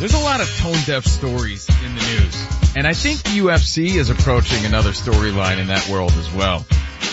There's a lot of tone-deaf stories in the news, and I think the UFC is approaching another storyline in that world as well.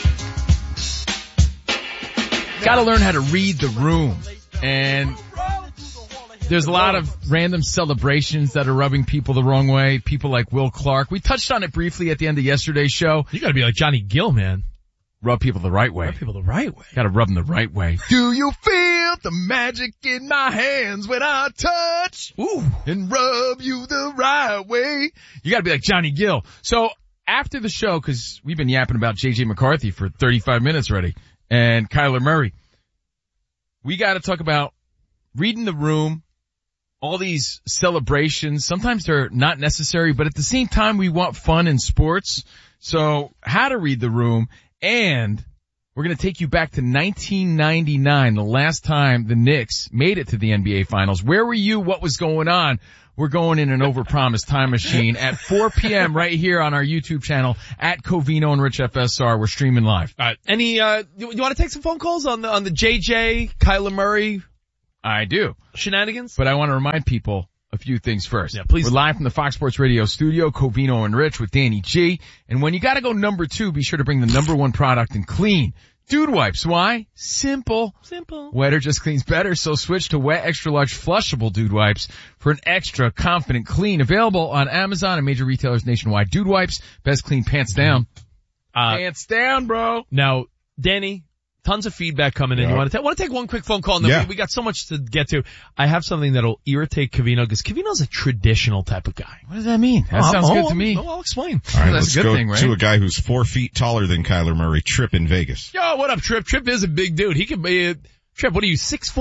Got to learn how to read the room, and there's a lot of random celebrations that are rubbing people the wrong way. People like Will Clark. We touched on it briefly at the end of yesterday's show. You got to be like Johnny Gill, man. Rub people the right way. Rub people the right way. Got to rub them the right way. Do you feel the magic in my hands when I touch? Ooh, and rub you the right way. You got to be like Johnny Gill. So after the show, because we've been yapping about J.J. McCarthy for 35 minutes already, and Kyler Murray, we got to talk about reading the room, all these celebrations. Sometimes they're not necessary, but at the same time, we want fun in sports. So how to read the room. And we're going to take you back to 1999, the last time the Knicks made it to the NBA Finals. Where were you? What was going on? We're going in an overpromised time machine at 4 p.m. right here on our YouTube channel at Covino and Rich FSR. We're streaming live. All right. You want to take some phone calls on the JJ, Kyler Murray? I do. Shenanigans? But I want to remind people a few things first. Yeah, please. We're live from the Fox Sports Radio studio, Covino and Rich with Danny G. And when you gotta go number 2, be sure to bring the number 1 product and clean. Dude wipes. Why? Simple. Wetter just cleans better, so switch to wet extra large flushable Dude wipes for an extra confident clean. Available on Amazon and major retailers nationwide. Dude wipes, best clean pants down. Pants down, bro. Now, Danny, tons of feedback coming in. You want to take one quick phone call, and then we got so much to get to. I have something that'll irritate Covino, because Covino's a traditional type of guy. What does that mean? That sounds good to me. I'll explain. All right, that's let's a good go thing, right? to a guy who's 4 feet taller than Kyler Murray, Trip in Vegas. Yo, what up, Trip? Trip is a big dude. He could be Trip, what are you, 6'4"?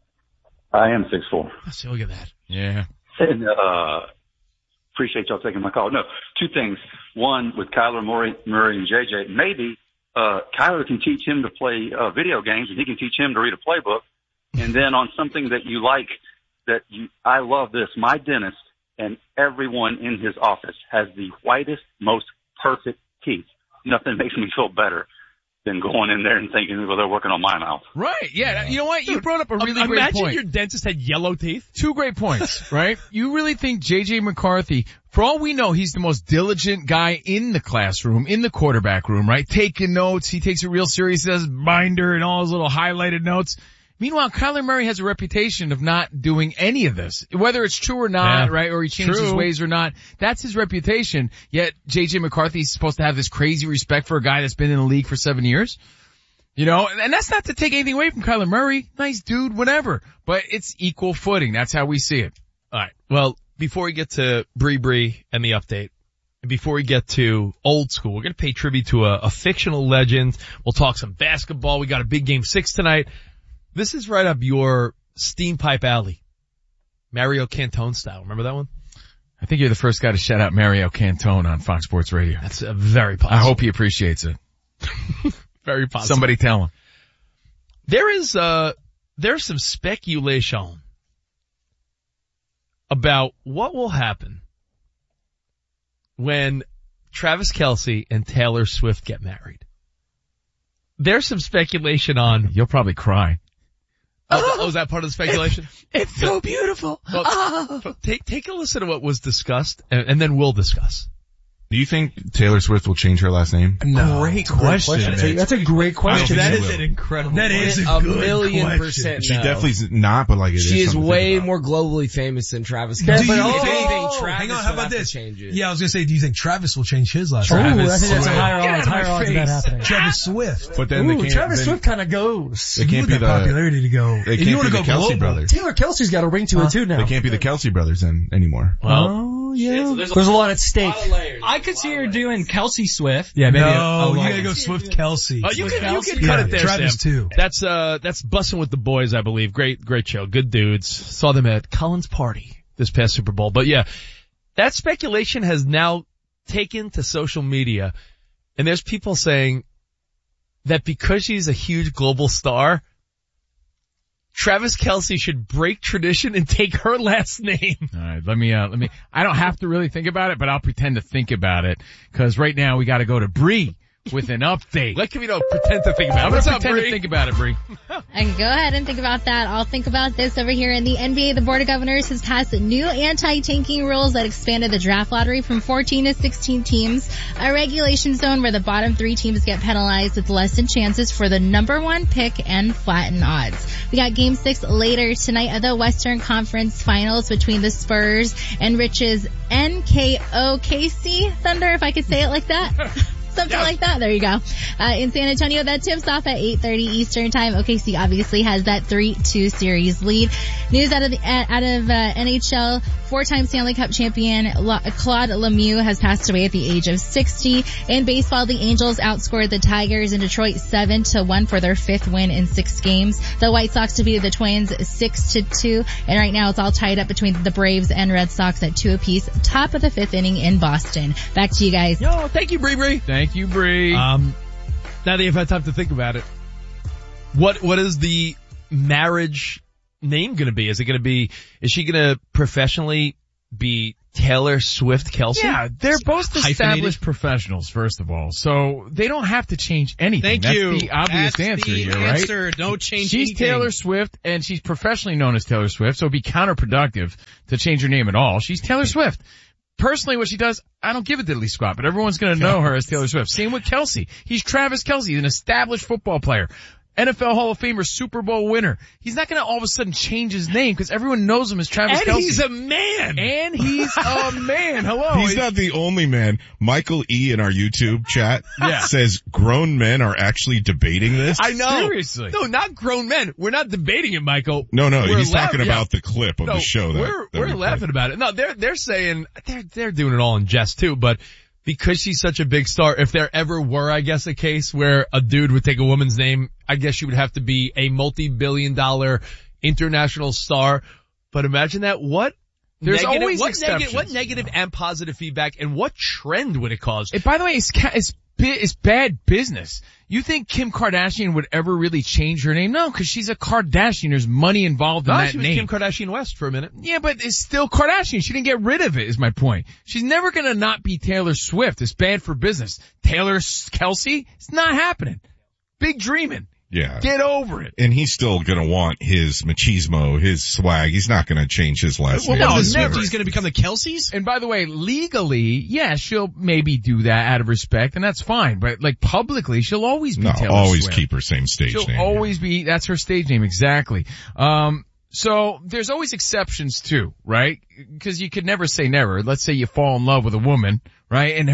I am 6'4". So look at that. Yeah. And, appreciate y'all taking my call. No, 2 things. One, with Kyler Murray and JJ, maybe, Kyler can teach him to play, video games, and he can teach him to read a playbook. And then on something that you like, I love this. My dentist and everyone in his office has the whitest, most perfect teeth. Nothing makes me feel better than going in there and thinking, well, they're working on my mouth. Right. Yeah. You know what? You brought up a really great point. Imagine your dentist had yellow teeth. 2 great points, right? You really think J.J. McCarthy, for all we know, he's the most diligent guy in the classroom, in the quarterback room, right? Taking notes. He takes it real serious. He has a binder and all his little highlighted notes. Meanwhile, Kyler Murray has a reputation of not doing any of this. Whether it's true or not, right, or he changed his ways or not, that's his reputation. Yet J.J. McCarthy's supposed to have this crazy respect for a guy that's been in the league for 7 years. You know, and that's not to take anything away from Kyler Murray. Nice dude, whatever. But it's equal footing. That's how we see it. All right. Well, before we get to Bree and the update, and before we get to old school, we're going to pay tribute to a fictional legend. We'll talk some basketball. We got a big Game 6 tonight. This is right up your steam pipe alley. Mario Cantone style. Remember that one? I think you're the first guy to shout out Mario Cantone on Fox Sports Radio. That's a very possible. I hope he appreciates it. Very possible. Somebody tell him. There's some speculation about what will happen when Travis Kelce and Taylor Swift get married. There's some speculation on... You'll probably cry. Oh, is that part of the speculation? It's so beautiful. Well, take a listen to what was discussed, and then we'll discuss. Do you think Taylor Swift will change her last name? No. Great question. That's a great question. That is an incredible That is a a good million question. percent She no. definitely is not, but like it She is something to way think about. more globally famous than Travis Do Kelce. you But think- if anything, oh, Travis hang on, how would about have to this? change it. Yeah, I was gonna say, do you think Travis will change his last Ooh, name? I think that's a Get higher out odds of my of that face. happening. Travis Swift. But then they Ooh, can't. Travis then Swift kind of goes. They can't be that popularity to go. They If can't you want be to the go Kelce global, brothers. Taylor Kelsey's got a ring to it too now. They can't be the Kelce brothers then anymore. Oh, yeah. There's a lot at stake. I could see her doing Kelsey Swift. Yeah, maybe. No, You gotta go Swift Kelce. You can Yeah, cut it there, Travis Sam. too. That's Bussin' with the Boys, I believe. Great show. Good dudes. Saw them at Collins' party this past Super Bowl. But yeah, that speculation has now taken to social media, and there's people saying that because she's a huge global star, Travis Kelce should break tradition and take her last name. All right, let me, I don't have to really think about it, but I'll pretend to think about it, because right now we gotta go to Bree with an update. Let Cavino pretend to think about it. I'm What's gonna up, pretend to Bree? think about it, Bree. I can go ahead and think about that. I'll think about this over here in the NBA. The Board of Governors has passed new anti-tanking rules that expanded the draft lottery from 14 to 16 teams. A regulation zone where the bottom 3 teams get penalized with lessened chances for the number 1 pick and flattened odds. We got game 6 later tonight of the Western Conference Finals between the Spurs and Rich's NKOKC Thunder, if I could say it like that. Something like that. There you go. In San Antonio, that tips off at 8:30 Eastern time. OKC obviously has that 3-2 series lead. News out of NHL, 4-time Stanley Cup champion Claude Lemieux has passed away at the age of 60. In baseball, the Angels outscored the Tigers in Detroit 7-1 for their 5th win in 6 games. The White Sox defeated the Twins 6-2, and right now it's all tied up between the Braves and Red Sox at 2 apiece. Top of the 5th inning in Boston. Back to you guys. Yo, thank you, Bree. Thank you, Bree. Now that you've had time to think about it, what is the marriage name gonna be? Is she gonna professionally be Taylor Swift Kelsey? Yeah, they're both Hyphenated? established professionals, first of all, so they don't have to change anything. Thank you. That's the obvious That's answer the here, answer. right? Don't change She's anything. Taylor Swift, and she's professionally known as Taylor Swift, so it'd be counterproductive to change her name at all. She's Taylor Swift. Personally, what she does, I don't give a diddly squat, but everyone's gonna know her as Taylor Swift. Same with Kelsey. He's Travis Kelce. He's an established football player. NFL Hall of Famer, Super Bowl winner. He's not gonna all of a sudden change his name because everyone knows him as Travis Kelce. And he's a man. Hello. He's not the only man. Michael E. in our YouTube chat Yeah. says grown men are actually debating this. I know. Seriously. No, not grown men. We're not debating it, Michael. No, We're he's talking laughing- about the clip of No, the show that we're we laughing played. about it. No, they're saying they're doing it all in jest too, but because she's such a big star, if there ever were, I guess, a case where a dude would take a woman's name, I guess she would have to be a multi-billion-dollar international star. But imagine that. There's always exceptions. What negative and positive feedback and what trend would it cause? By the way, it's bad business. You think Kim Kardashian would ever really change her name? No, because she's a Kardashian. There's money involved in that she was name. Kim Kardashian West for a minute. Yeah, but it's still Kardashian. She didn't get rid of it, is my point. She's never gonna not be Taylor Swift. It's bad for business. Taylor Kelsey? It's not happening. Big dreaming. Yeah. Get over it. And he's still gonna want his machismo, his swag. He's not gonna change his last name. no, The never. Swifties gonna become the Kelseys? And by the way, legally, yeah, she'll maybe do that out of respect, and that's fine. But like publicly, she'll always be No, Taylor always Swift. keep her same stage She'll name. always be, that's her stage name, exactly. So there's always exceptions too, right? Because you could never say never. Let's say you fall in love with a woman, right? And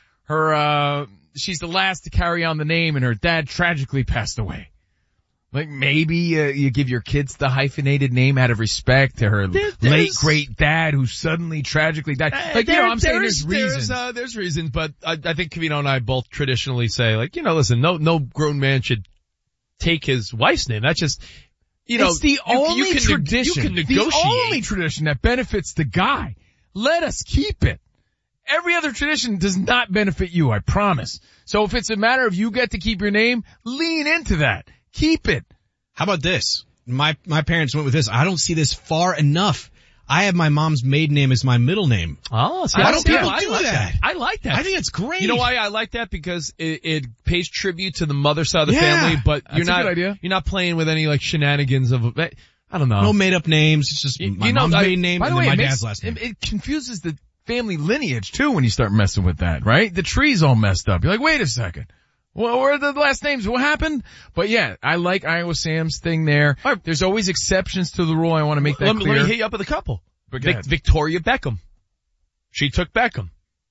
she's the last to carry on the name and her dad tragically passed away. Like maybe you give your kids the hyphenated name out of respect to her late great dad who suddenly tragically died. Like, I'm saying there's reasons. There's reasons, but I think Cavino and I both traditionally say, like, listen, no grown man should take his wife's name. That's just, it's the only you can tradition. You can negotiate. The only tradition that benefits the guy. Let us keep it. Every other tradition does not benefit you, I promise. So if it's a matter of you get to keep your name, lean into that. Keep it. How about this? My parents went with this. I don't see this far enough. I have my mom's maiden name as my middle name. Oh, see, Why don't people I do like that? I like that. I think it's great. You know why I like that? Because it pays tribute to the mother side of the Yeah, family, but that's a good idea. You're not playing with any like shenanigans of, I don't know. No made up names. It's just my mom's maiden name by and the then way, my it dad's last name. It confuses the family lineage too when you start messing with that, right? The tree's all messed up. You're like, wait a second. Well, where are the last names? What happened? But yeah, I like Iowa Sam's thing there. There's always exceptions to the rule. I want to make that clear. Let me hit you up with a couple. But Victoria Beckham. She took Beckham.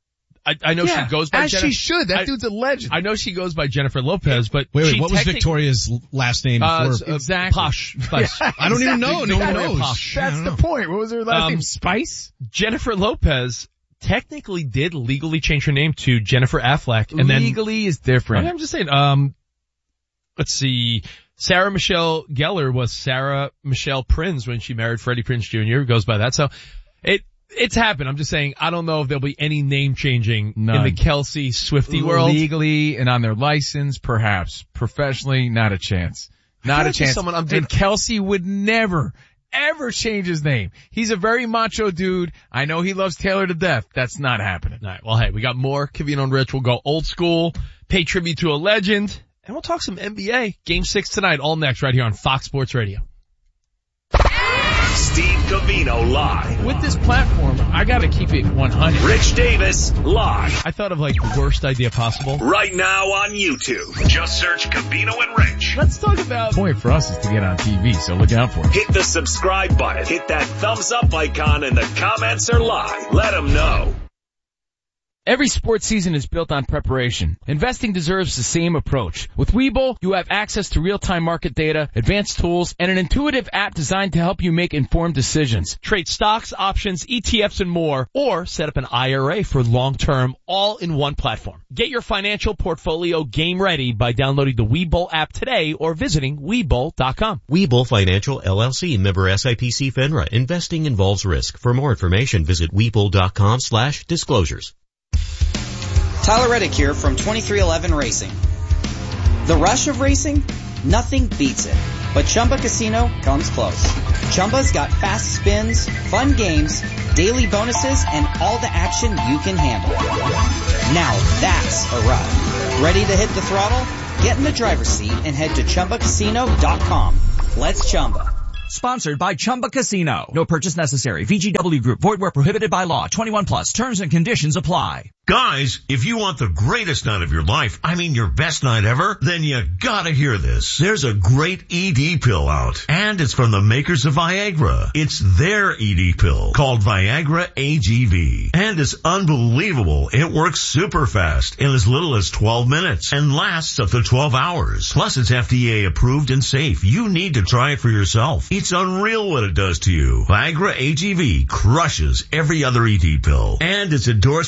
I know she goes by as she should. That dude's a legend. I know she goes by Jennifer Lopez, but Wait, what was Victoria's last name before? Exactly. Posh. I don't even know. No one knows. Posh. That's the point. What was her last name? Spice? Jennifer Lopez technically did legally change her name to Jennifer Affleck, and then legally is different. I'm just saying. Let's see. Sarah Michelle Gellar was Sarah Michelle Prinz when she married Freddie Prinze Jr. It goes by that. So it's happened. I'm just saying, I don't know if there'll be any name changing in the Kelsey Swiftie world. Legally and on their license, perhaps. Professionally, not a chance. Not a chance. And Kelsey would never, ever change his name. He's a very macho dude. I know he loves Taylor to death. That's not happening. All right. Well, hey, we got more Cavino and Rich. We'll go old school. pay tribute to a legend, and we'll talk some NBA. Game 6 tonight, all next right here on Fox Sports Radio. Steve Covino live. With this platform, I gotta keep it 100. Rich Davis live. I thought of like the worst idea possible. Right now on YouTube. Just search Covino and Rich. Let's talk about... The point for us is to get on TV, so look out for it. Hit the subscribe button. Hit that thumbs up icon and the comments are live. Let them know. Every sports season is built on preparation. Investing deserves the same approach. With Webull, you have access to real-time market data, advanced tools, and an intuitive app designed to help you make informed decisions. Trade stocks, options, ETFs, and more, or set up an IRA for long-term, all in one platform. Get your financial portfolio game ready by downloading the Webull app today or visiting Webull.com. Webull Financial LLC, member SIPC FINRA. Investing involves risk. For more information, visit Webull.com/disclosures. Tyler Reddick here from 2311 Racing. The rush of racing? Nothing beats it. But Chumba Casino comes close. Chumba's got fast spins, fun games, daily bonuses, and all the action you can handle. Now that's a ride. Ready to hit the throttle? Get in the driver's seat and head to ChumbaCasino.com. Let's Chumba. Sponsored by Chumba Casino. No purchase necessary. VGW Group. Void where prohibited by law. 21 plus. Terms and conditions apply. Guys, if you want the greatest night of your life, I mean your best night ever, then you gotta hear this. There's a great ED pill out, and it's from the makers of Viagra. It's their ED pill called Viagra AGV, and it's unbelievable. It works super fast in as little as 12 minutes and lasts up to 12 hours. Plus, it's FDA approved and safe. You need to try it for yourself. It's unreal what it does to you. Viagra AGV crushes every other ED pill, and it's endorsed